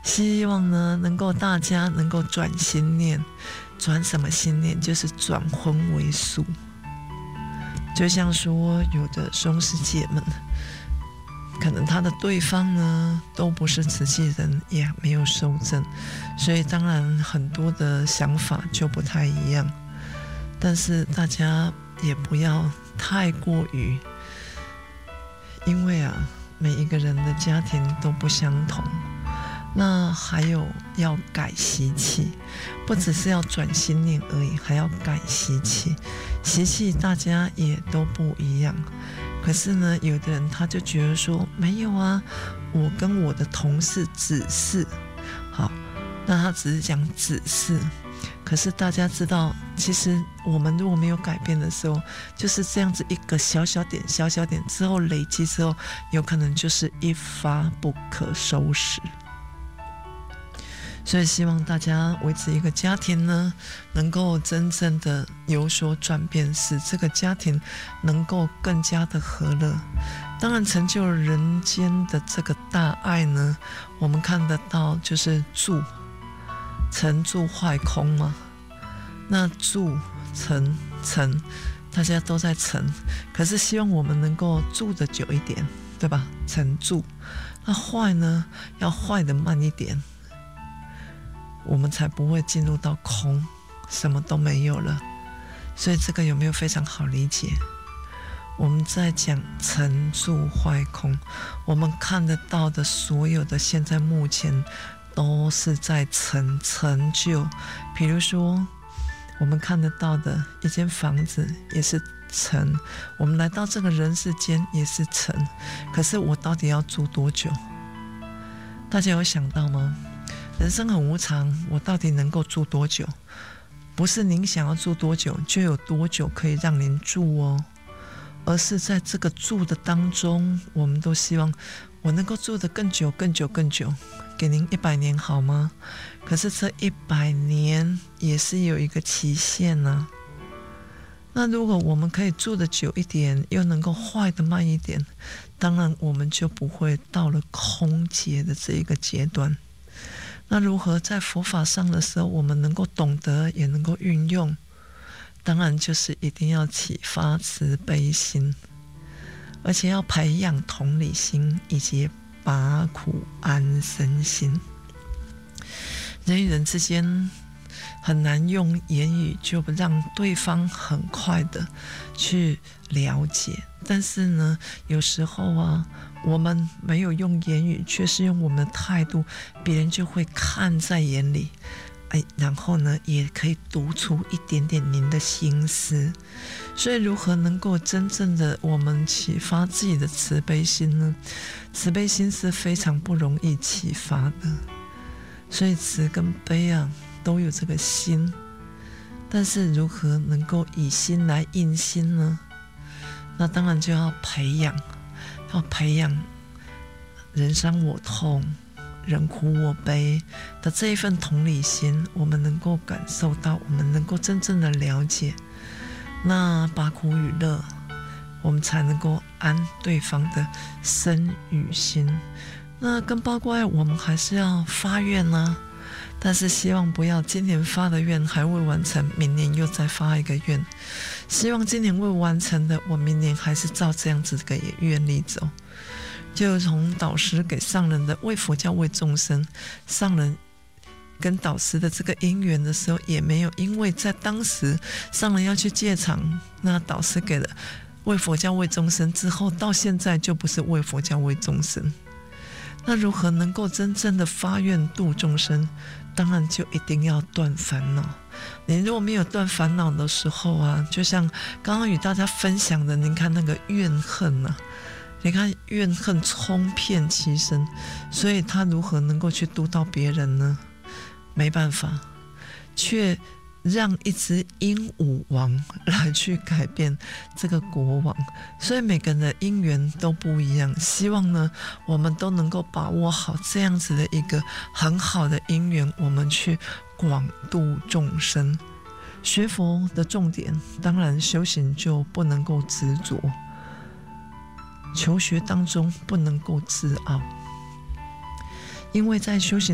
希望呢能够大家能够转心念，转什么心念？就是转荤为素。就像说有的兄师姐们，可能他的对方呢都不是慈济人，也没有受证，所以当然很多的想法就不太一样。但是大家也不要太过于，因为每一个人的家庭都不相同。那还有要改习气，不只是要转心念而已，还要改习气。习气大家也都不一样，可是呢，有的人他就觉得说，没有啊，我跟我的同事只是好，那他只是讲只是，可是大家知道，其实我们如果没有改变的时候，就是这样子一个小小点之后累积之后，有可能就是一发不可收拾。所以希望大家维持一个家庭呢，能够真正的有所转变，使这个家庭能够更加的和乐。当然成就人间的这个大爱呢，我们看得到就是住成住坏空嘛。那住成大家都在成，可是希望我们能够住得久一点，对吧？成住。那坏呢，要坏得慢一点，我们才不会进入到空，什么都没有了。所以这个有没有非常好理解？我们在讲成住坏空，我们看得到的所有的现在目前都是在成就。比如说我们看得到的一间房子也是成，我们来到这个人世间也是成，可是我到底要住多久？大家有想到吗？人生很无常，我到底能够住多久？不是您想要住多久就有多久可以让您住哦，而是在这个住的当中，我们都希望我能够住得更久，给您100年好吗？可是这100年也是有一个期限啊。那如果我们可以住得久一点，又能够坏得慢一点，当然我们就不会到了空劫的这一个阶段。那如何在佛法上的时候我们能够懂得也能够运用？当然就是一定要启发慈悲心，而且要培养同理心以及拔苦安身心。人与人之间很难用言语就让对方很快的去了解，但是呢，有时候我们没有用言语，却是用我们的态度，别人就会看在眼里，然后呢，也可以读出一点点您的心思。所以如何能够真正的我们启发自己的慈悲心呢？慈悲心是非常不容易启发的，所以慈跟悲都有这个心，但是如何能够以心来印心呢？那当然就要培养人伤我痛，人苦我悲的这一份同理心，我们能够感受到，我们能够真正的了解，那把苦与乐，我们才能够安对方的身与心。那更包括我们还是要发愿啊，但是希望不要今年发的愿还未完成，明年又再发一个愿。希望今年未完成的，我明年还是照这样子的愿力走。就从导师给上人的为佛教为众生，上人跟导师的这个因缘的时候，也没有因为在当时上人要去戒场，那导师给了为佛教为众生之后，到现在就不是为佛教为众生。那如何能够真正的发愿度众生？当然就一定要断烦恼。你如果没有断烦恼的时候就像刚刚与大家分享的，您看那个怨恨你看怨恨冲遍其身，所以他如何能够去度到别人呢？没办法，却让一只鹦鹉王来去改变这个国王。所以每个人的因缘都不一样，希望呢我们都能够把握好这样子的一个很好的因缘，我们去广度众生。学佛的重点，当然修行就不能够执着，求学当中不能够自傲，因为在修行